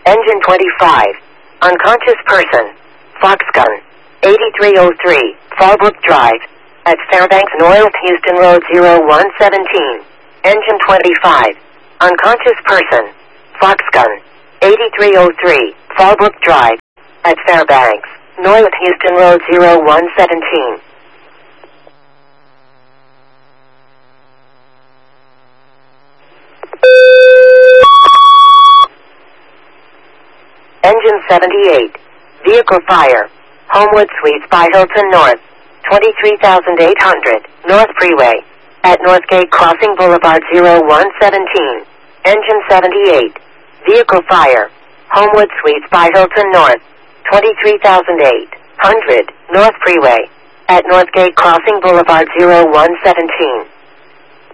Engine 25. Unconscious person. Foxgun. 8303, Fallbrook Drive. At Fairbanks North, Houston Road 0117. Engine 25. Unconscious person. Foxgun. 8303, Fallbrook Drive. At Fairbanks North, Houston Road 0117. Engine 78. Vehicle fire. Homewood Suites by Hilton North. 23,800 North Freeway. At Northgate Crossing Boulevard 0117. Engine 78. Vehicle fire. Homewood Suites by Hilton North. 23,800 North Freeway. At Northgate Crossing Boulevard 0117.